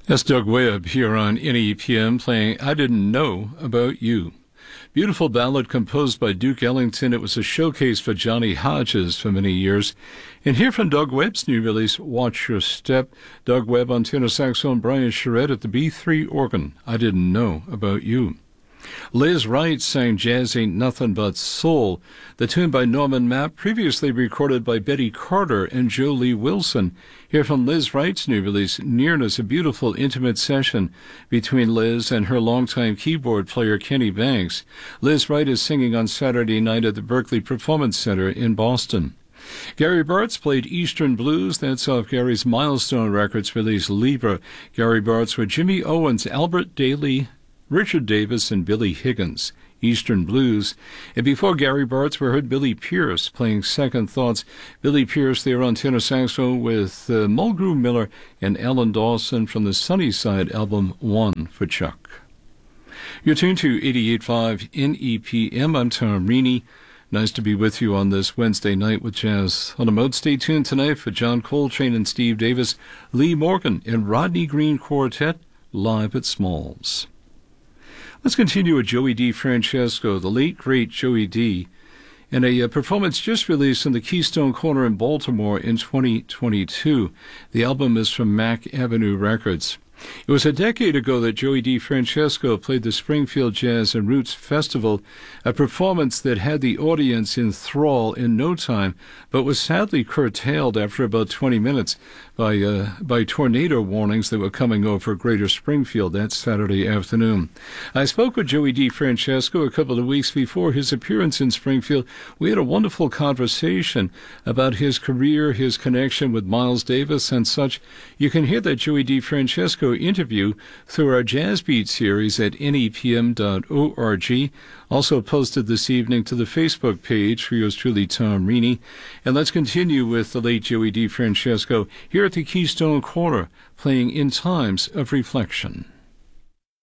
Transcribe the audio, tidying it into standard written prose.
That's Doug Webb here on NEPM playing I Didn't Know About You. Beautiful ballad composed by Duke Ellington. It was a showcase for Johnny Hodges for many years. And here from Doug Webb's new release, Watch Your Step. Doug Webb on tenor saxophone, Brian Charette at the B3 organ. I Didn't Know About You. Liz Wright sang Jazz Ain't Nothing But Soul, the tune by Norman Mapp, previously recorded by Betty Carter and Joe Lee Wilson. Here from Liz Wright's new release, Nearness, a beautiful intimate session between Liz and her longtime keyboard player Kenny Banks. Liz Wright is singing on Saturday night at the Berkeley Performance Center in Boston. Gary Bartz played Eastern Blues. That's off Gary's Milestone Records release, Libra. Gary Bartz with Jimmy Owens, Albert Daly, Richard Davis, and Billy Higgins, Eastern Blues. And before Gary Bartz, we heard Billy Pierce playing Second Thoughts. Billy Pierce there on tenor saxophone with Mulgrew Miller and Alan Dawson from the Sunnyside album One for Chuck. You're tuned to 88.5 NEPM. I'm Tom Reaney. Nice to be with you on this Wednesday night with Jazz on the Mode. Stay tuned tonight for John Coltrane and Steve Davis, Lee Morgan, and Rodney Green Quartet live at Smalls. Let's continue with Joey DeFrancesco, the late, great Joey D., and a performance just released in the Keystone Corner in Baltimore in 2022. The album is from Mack Avenue Records. It was a decade ago that Joey DeFrancesco played the Springfield Jazz and Roots Festival, a performance that had the audience in thrall in no time, but was sadly curtailed after about 20 minutes by tornado warnings that were coming over Greater Springfield that Saturday afternoon. I spoke with Joey DeFrancesco a couple of weeks before his appearance in Springfield. We had a wonderful conversation about his career, his connection with Miles Davis and such. You can hear that Joey DeFrancesco interview through our Jazz Beat series at nepm.org. Also posted this evening to the Facebook page for yours truly, Tom Reaney. And let's continue with the late Joey DeFrancesco here at the Keystone Corner, playing In Times of Reflection.